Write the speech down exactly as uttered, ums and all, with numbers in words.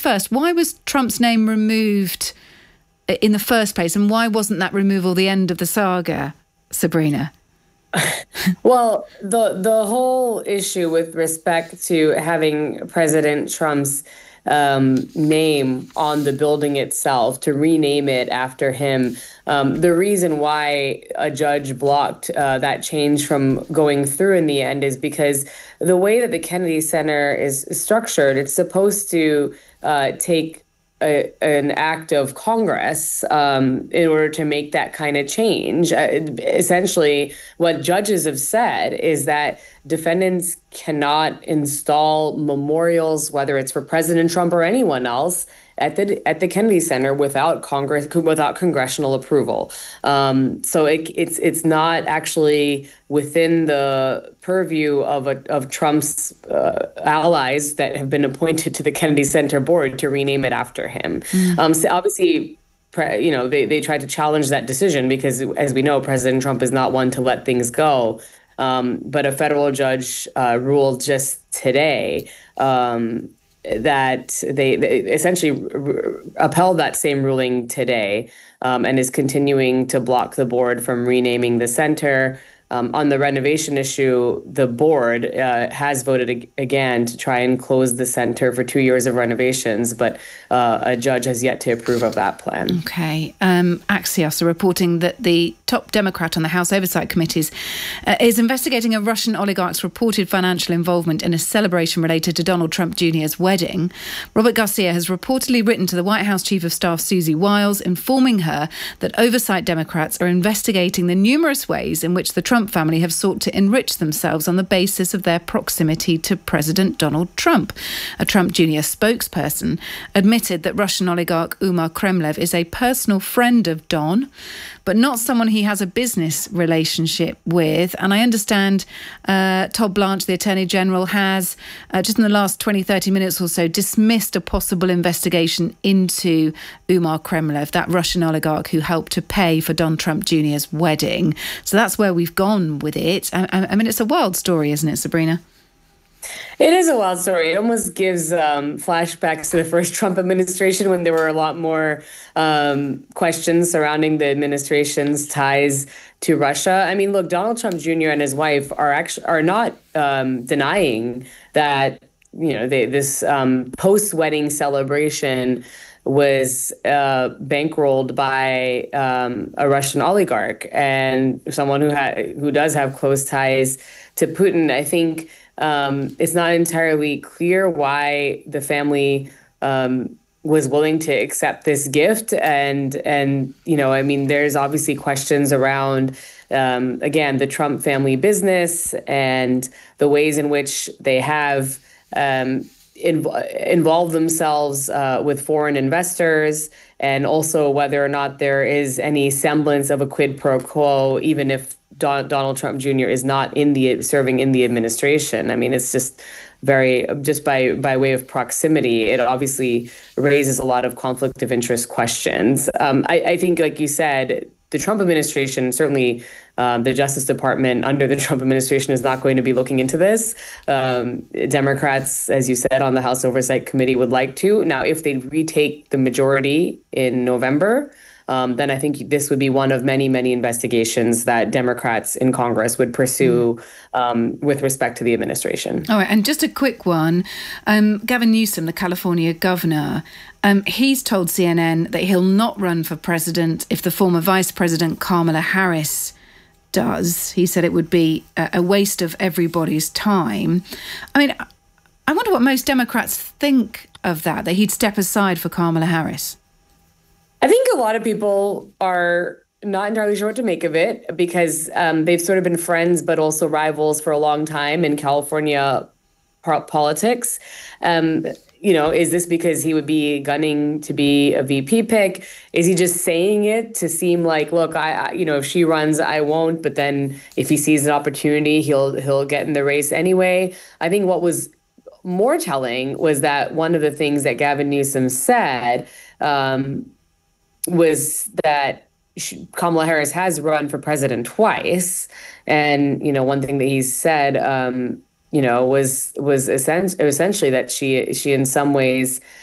first, why was Trump's name removed in the first place, and why wasn't that removal the end of the saga, Sabrina? Well, the the whole issue with respect to having President Trump's um, name on the building itself, to rename it after him, um, the reason why a judge blocked uh, that change from going through in the end is because the way that the Kennedy Center is structured, it's supposed to uh, take A, an act of Congress um, in order to make that kind of change. Uh, essentially, what judges have said is that defendants cannot install memorials, whether it's for President Trump or anyone else, at the at the Kennedy Center without Congress, without congressional approval. Um, so it, it's it's not actually within the purview of a, of Trump's uh, allies that have been appointed to the Kennedy Center board to rename it after him. Mm. Um, so obviously, you know, they they tried to challenge that decision because, as we know, President Trump is not one to let things go. Um, but a federal judge uh, ruled just today Um, that they, they essentially r- upheld that same ruling today um, and is continuing to block the board from renaming the center. Um, on the renovation issue, the board uh, has voted ag- again to try and close the center for two years of renovations, but uh, a judge has yet to approve of that plan. Okay. Um, Axios are reporting that the top Democrat on the House Oversight Committees uh, is investigating a Russian oligarch's reported financial involvement in a celebration related to Donald Trump Junior's wedding. Robert Garcia has reportedly written to the White House Chief of Staff, Susie Wiles, informing her that oversight Democrats are investigating the numerous ways in which the Trump family have sought to enrich themselves on the basis of their proximity to President Donald Trump. A Trump Junior spokesperson admitted that Russian oligarch Umar Kremlev is a personal friend of Don, but not someone he has a business relationship with. And I understand uh, Todd Blanche, the Attorney General, has uh, just in the last twenty, thirty minutes or so dismissed a possible investigation into Umar Kremlev, that Russian oligarch who helped to pay for Don Trump Junior's wedding. So that's where we've gone with it. I, I mean, it's a wild story, isn't it, Sabrina? It is a wild story. It almost gives um, flashbacks to the first Trump administration when there were a lot more um, questions surrounding the administration's ties to Russia. I mean, look, Donald Trump Junior and his wife are actually are not um, denying that, you know, they, this um, post-wedding celebration was uh, bankrolled by um, a Russian oligarch and someone who ha- who does have close ties to Putin. I think um, it's not entirely clear why the family um, was willing to accept this gift. And, and you know, I mean, there's obviously questions around, um, again, the Trump family business and the ways in which they have um, inv- involved themselves uh, with foreign investors, and also whether or not there is any semblance of a quid pro quo, even if Don- Donald Trump Junior is not in the serving in the administration. I mean, it's just very just by by way of proximity. It obviously raises a lot of conflict of interest questions. Um, I, I think, like you said, the Trump administration, certainly um, the Justice Department under the Trump administration, is not going to be looking into this. Um, Democrats, as you said, on the House Oversight Committee would like to. Now, if they retake the majority in November, Um, then I think this would be one of many, many investigations that Democrats in Congress would pursue um, with respect to the administration. All right, and just a quick one. Um, Gavin Newsom, the California governor, um, he's told C N N that he'll not run for president if the former Vice President Kamala Harris does. He said it would be a, a waste of everybody's time. I mean, I wonder what most Democrats think of that, that he'd step aside for Kamala Harris. I think a lot of people are not entirely sure what to make of it because um, they've sort of been friends, but also rivals for a long time in California po- politics. Um, you know, is this because he would be gunning to be a V P pick? Is he just saying it to seem like, look, I, I you know, if she runs, I won't. But then if he sees an opportunity, he'll he'll get in the race anyway. I think what was more telling was that one of the things that Gavin Newsom said um, was that she, Kamala Harris has run for president twice. And, you know, one thing that he said, um, you know, was was essen- essentially that she she in some ways